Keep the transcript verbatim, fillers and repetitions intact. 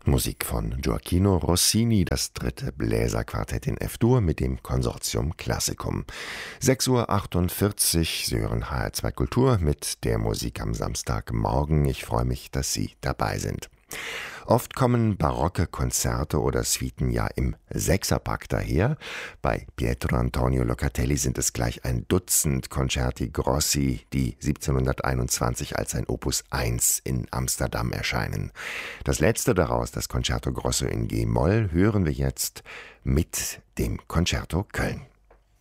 Musik von Gioachino Rossini, das dritte Bläserquartett in F-Dur mit dem Consortium Classicum. sechs Uhr achtundvierzig, Sie hören H R zwei Kultur mit der Musik am Samstagmorgen. Ich freue mich, dass Sie dabei sind. Oft kommen barocke Konzerte oder Suiten ja im Sechserpack daher. Bei Pietro Antonio Locatelli sind es gleich ein Dutzend Concerti Grossi, die siebzehnhunderteinundzwanzig als ein Opus eins in Amsterdam erscheinen. Das letzte daraus, das Concerto Grosso in G-Moll, hören wir jetzt mit dem Concerto Köln.